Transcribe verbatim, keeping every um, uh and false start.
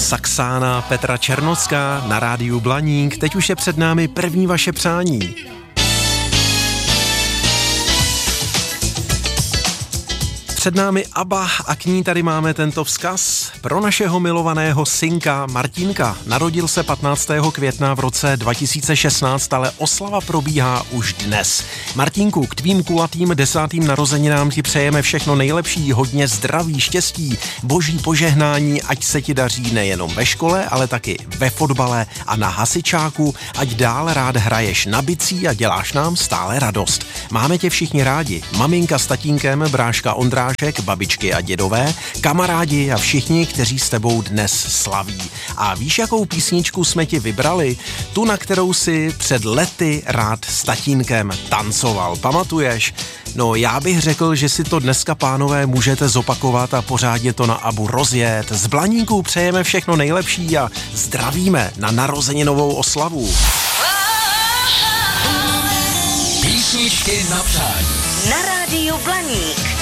Saxána, Petra Černocká na rádiu Blaník. Teď už je před námi první vaše přání. Před námi ABBA a k ní tady máme tento vzkaz pro našeho milovaného synka Martínka. Narodil se patnáctého května v roce dva tisíce šestnáct, ale oslava probíhá už dnes. Martínku, k tvým kulatým desátým narozeninám ti přejeme všechno nejlepší, hodně zdraví, štěstí, boží požehnání, ať se ti daří nejenom ve škole, ale taky ve fotbale a na hasičáku, ať dál rád hraješ na bicí a děláš nám stále radost. Máme tě všichni rádi, maminka s tatínkem, bráška Ondrášek, babičky a dědové, kamarádi a všichni, kteří s tebou dnes slaví. A víš, jakou písničku jsme ti vybrali? Tu, na kterou si před lety rád s tatínkem tancoval. Pamatuješ? No, já bych řekl, že si to dneska, pánové, můžete zopakovat a pořádně to na ABBU rozjet. Z Blaníku přejeme všechno nejlepší a zdravíme na narozeninovou oslavu. Písničky na přání. Na rádiu Blaník.